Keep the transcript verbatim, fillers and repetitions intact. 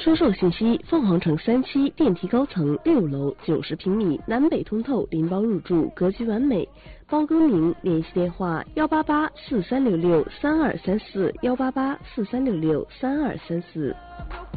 销售信息：凤凰城三期电梯高层六楼，九十平米，南北通透，拎包入住，格局完美。包更名，联系电话：幺八八四三六六三二三四，幺八八四三六六三二三四。